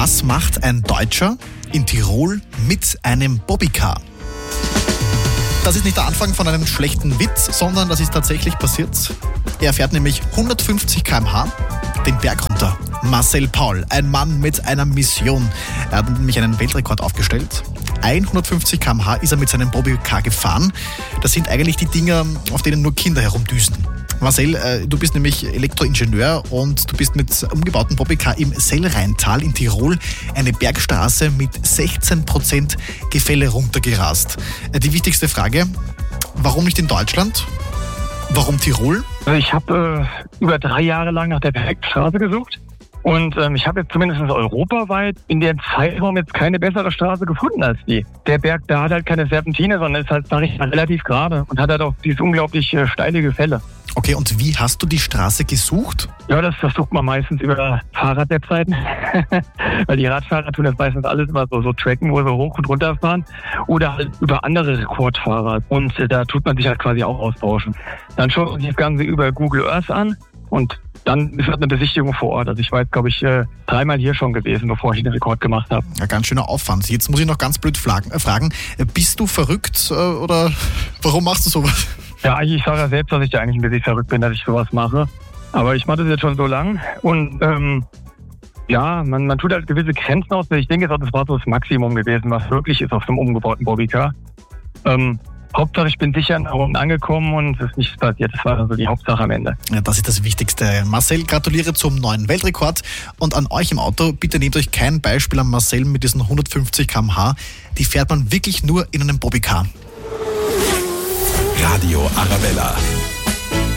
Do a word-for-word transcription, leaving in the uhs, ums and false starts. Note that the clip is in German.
Was macht ein Deutscher in Tirol mit einem Bobbycar? Das ist nicht der Anfang von einem schlechten Witz, sondern das ist tatsächlich passiert. Er fährt nämlich hundertfünfzig Kilometer pro Stunde den Berg runter. Marcel Paul, ein Mann mit einer Mission. Er hat nämlich einen Weltrekord aufgestellt. hundertfünfzig Kilometer pro Stunde ist er mit seinem Bobbycar gefahren. Das sind eigentlich die Dinger, auf denen nur Kinder herumdüsen. Marcel, äh, du bist nämlich Elektroingenieur und du bist mit umgebauten Bobbycar im Sellrheintal in Tirol eine Bergstraße mit sechzehn Prozent Gefälle runtergerast. Äh, die wichtigste Frage, warum nicht in Deutschland? Warum Tirol? Ich habe äh, über drei Jahre lang nach der Bergstraße gesucht und ähm, ich habe jetzt zumindest europaweit in dem Zeitraum jetzt keine bessere Straße gefunden als die. Der Berg, da hat halt keine Serpentine, sondern ist halt, sag ich mal, relativ gerade und hat halt auch dieses unglaublich äh, steile Gefälle. Okay, und wie hast du die Straße gesucht? Ja, das versucht man meistens über Fahrradwebseiten, weil die Radfahrer tun das meistens alles immer so, so tracken, wo sie hoch und runter fahren oder halt über andere Rekordfahrer und äh, da tut man sich halt quasi auch austauschen. Dann schaut man sich das Ganze über Google Earth an und dann ist halt eine Besichtigung vor Ort. Also ich war jetzt, glaube ich, äh, dreimal hier schon gewesen, bevor ich den Rekord gemacht habe. Ja, ganz schöner Aufwand. Jetzt muss ich noch ganz blöd fragen, äh, fragen bist du verrückt äh, oder warum machst du sowas? Ja, eigentlich, ich sage ja selbst, dass ich da eigentlich ein bisschen verrückt bin, dass ich sowas mache. Aber ich mache das jetzt schon so lang und ähm, ja, man, man tut halt gewisse Grenzen aus. Ich denke, das war so das Maximum gewesen, was wirklich ist auf so einem umgebauten Bobbycar. Ähm, Hauptsache, ich bin sicher nach unten angekommen und es ist nichts passiert. Das war dann so die Hauptsache am Ende. Ja, das ist das Wichtigste. Marcel, gratuliere zum neuen Weltrekord. Und an euch im Auto, bitte nehmt euch kein Beispiel an Marcel mit diesen hundertfünfzig Kilometer pro Stunde. Die fährt man wirklich nur in einem Bobbycar. Radio Arabella.